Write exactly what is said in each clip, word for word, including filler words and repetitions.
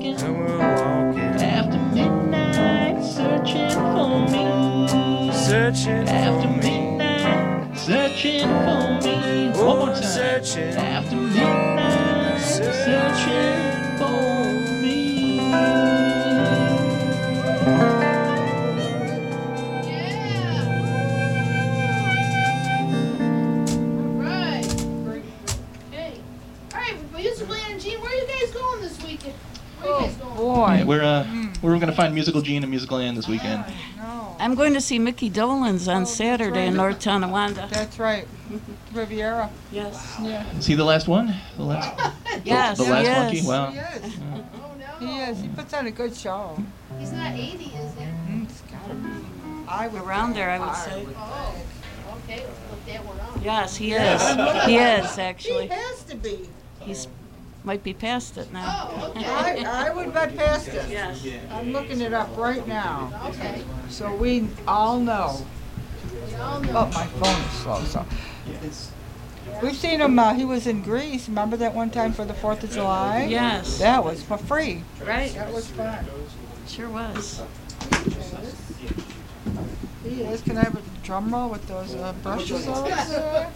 walking, and we're walking after midnight, searching for me. searching After for me. midnight, searching for me. Oh, One more time. searching. After midnight, searching for me. Boy. Yeah, we're uh, we're gonna find Musical Gene and Musical Ann this weekend. No. I'm going to see Mickey Dolenz on Oh, Saturday in that's right. North Tonawanda. That's right. Riviera. Yes. Yeah. Is he the last one? The last, Yes, the last he monkey? is. Wow. He is. Oh, no. He is. He puts on a good show. He's not eighty, is he? Mm, it's gotta be. I would Around there, I would say. Oh, okay, let's look that one up. Yes, he is. He is, actually. He has to be. He's might be past it now. Oh, okay. I, I would bet past it. Yes. I'm looking it up right now. Okay. So we all know. We all know. Oh, my phone is slow, so. We've seen him, uh, he was in Greece. Remember that one time for the fourth of July? Yes. That was for free. Right. That was fun. Sure was. He is. Can I have a drum roll with those uh, brushes on there?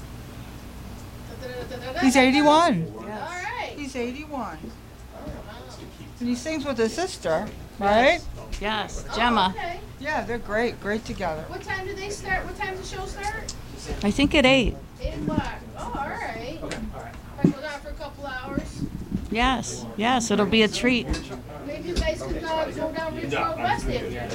He's eighty-one. All right. He's eighty-one. And he sings with his sister, right? Yes, Oh, Gemma. okay. Yeah, they're great. Great together. What time do they start? What time does the show start? I think at eight. Eight o'clock. Oh, all right. If I go down for a couple hours, Yes, yes, it'll be a treat. maybe you guys can uh, go down Ridge Road West after you're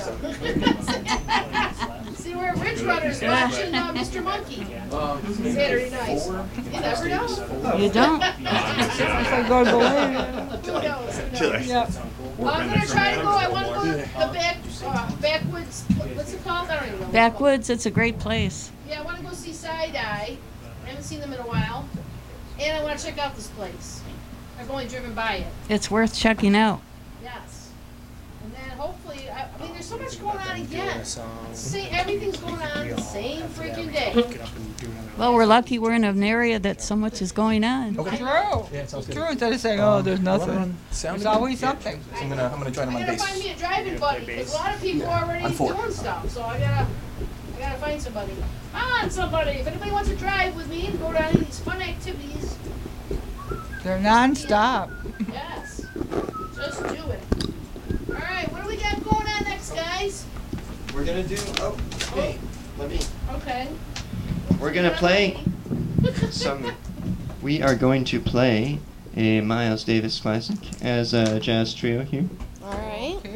done. See where Ridge Runner's watching uh, Mister Monkey Saturday nights. You never know. You don't? If I go to the lane. Who knows? Who knows? Yep. Well, I'm gonna try to go. I want to go to the back, uh, backwoods. what- What's it called? I don't even know. Backwoods, it's a great place. Yeah, I want to go see Side Eye. I haven't seen them in a while, and I want to check out this place. I've only driven by it. It's worth checking out. Yes. And then hopefully, I, I mean, there's so much going on again. See, everything's going on the same freaking day. Well, we're lucky we're in an area that so much is going on. True. True. Instead of saying, oh, there's nothing. There's always something. I'm gonna I'm gonna join him I on gotta bass. find me a driving buddy because a lot of people are already on four. doing stuff. So I gotta, I gotta find somebody. Find somebody. If anybody wants to drive with me and go to any of these fun activities, They're non-stop. yes, just do it. All right, what do we got going on next, guys? We're gonna do. Oh, hey, let me. Okay. We're gonna play some. We are going to play a Miles Davis classic as a jazz trio here. All right. Okay.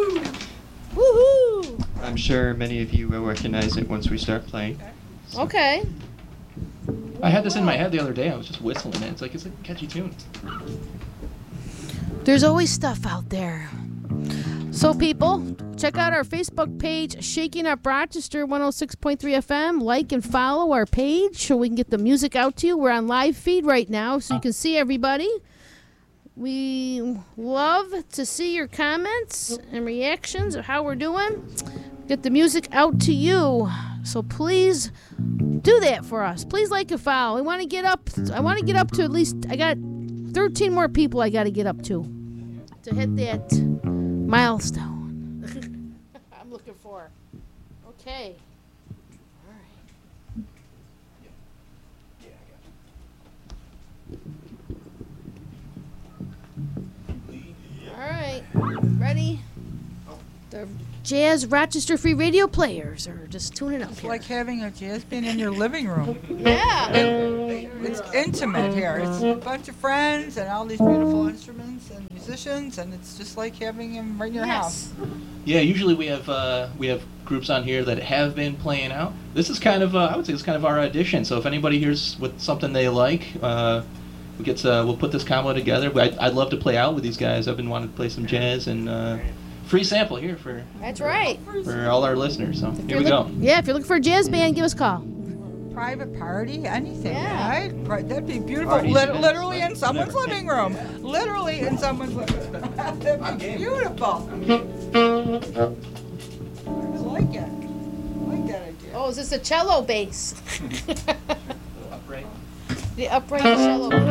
Woohoo! I'm sure many of you will recognize it once we start playing. Okay. I had this in my head the other day. I was just whistling it. It's like it's a catchy tune. There's always stuff out there. So, people, check out our Facebook page, Shaking Up Rochester one oh six point three F M. Like and follow our page so we can get the music out to you. We're on live feed right now, so you can see everybody. We love to see your comments and reactions of how we're doing. Get the music out to you. So please do that for us. Please like and follow. We want to get up. I want to get up to at least. I got thirteen more people. I got to get up to to hit that milestone. I'm looking for. Okay. All right. All right. Ready? The Jazz Rochester Free Radio players are just tuning up It's here. like having a jazz band in your living room. Yeah. It's intimate here. It's a bunch of friends and all these beautiful instruments and musicians, and it's just like having them right in your house. Yeah, usually we have uh, we have groups on here that have been playing out. This is kind of uh, I would say it's kind of our audition. So if anybody hears with something they like, uh, we get uh, we'll put this combo together. I'd, I'd love to play out with these guys. I've been wanting to play some jazz and uh, free sample here for That's right. for all our listeners. So here we Look- go. Yeah, if you're looking for a jazz band, give us a call. Private party, anything, Yeah. right? Right, that'd be beautiful. Parties, Lit- events, literally like, in someone's whatever. living room. Literally in someone's living room. That'd be beautiful. I like it. I like that idea. Oh, is this a cello bass? Upright. The upright cello bass.